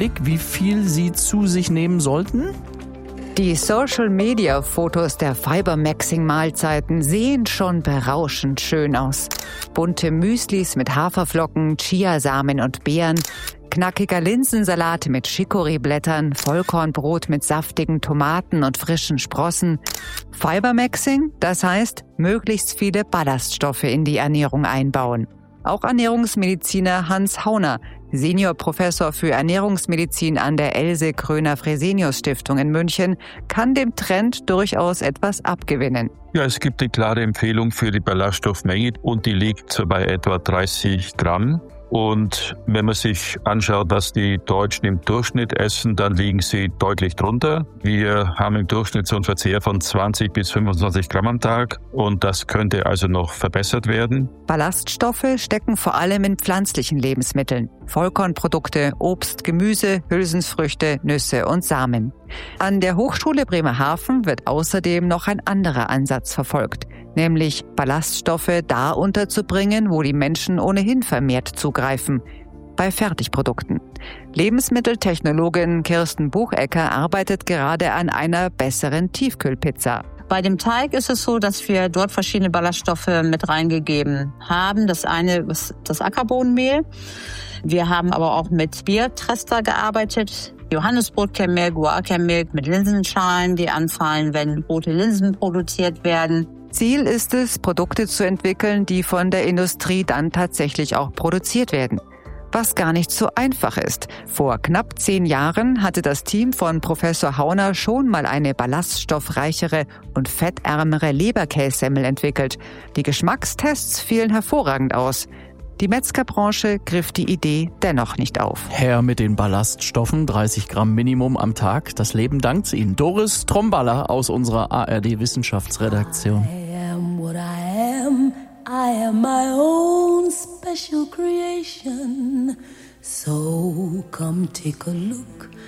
Überblick, wie viel Sie zu sich nehmen sollten? Die Social-Media-Fotos der Fibermaxing-Mahlzeiten sehen schon berauschend schön aus. Bunte Müslis mit Haferflocken, Chiasamen und Beeren, knackiger Linsensalat mit Chicorée-Blättern, Vollkornbrot mit saftigen Tomaten und frischen Sprossen. Fibermaxing, das heißt, möglichst viele Ballaststoffe in die Ernährung einbauen. Auch Ernährungsmediziner Hans Hauner, Seniorprofessor für Ernährungsmedizin an der Else-Kröner-Fresenius-Stiftung in München, kann dem Trend durchaus etwas abgewinnen. Ja, es gibt eine klare Empfehlung für die Ballaststoffmenge und die liegt bei etwa 30 Gramm. Und wenn man sich anschaut, was die Deutschen im Durchschnitt essen, dann liegen sie deutlich drunter. Wir haben im Durchschnitt so einen Verzehr von 20 bis 25 Gramm am Tag und das könnte also noch verbessert werden. Ballaststoffe stecken vor allem in pflanzlichen Lebensmitteln. Vollkornprodukte, Obst, Gemüse, Hülsenfrüchte, Nüsse und Samen. An der Hochschule Bremerhaven wird außerdem noch ein anderer Ansatz verfolgt, nämlich Ballaststoffe da unterzubringen, wo die Menschen ohnehin vermehrt zugreifen, bei Fertigprodukten. Lebensmitteltechnologin Kirsten Buchecker arbeitet gerade an einer besseren Tiefkühlpizza. Bei dem Teig ist es so, dass wir dort verschiedene Ballaststoffe mit reingegeben haben. Das eine ist das Ackerbohnenmehl. Wir haben aber auch mit Biertrester gearbeitet. Johannisbrotkernmehl, Guarkernmehl mit Linsenschalen, die anfallen, wenn rote Linsen produziert werden. Ziel ist es, Produkte zu entwickeln, die von der Industrie dann tatsächlich auch produziert werden. Was gar nicht so einfach ist. Vor knapp 10 Jahren hatte das Team von Professor Hauner schon mal eine ballaststoffreichere und fettärmere Leberkässemmel entwickelt. Die Geschmackstests fielen hervorragend aus. Die Metzgerbranche griff die Idee dennoch nicht auf. Her mit den Ballaststoffen, 30 Gramm Minimum am Tag. Das Leben dankt Ihnen. Doris Tromballer aus unserer ARD-Wissenschaftsredaktion. I am my own special creation. So come take a look